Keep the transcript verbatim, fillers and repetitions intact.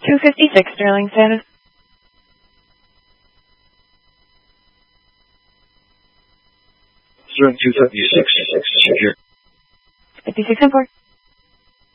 two fifty-six Sterling status. Sterling two fifty-six, secure. fifty-six and four.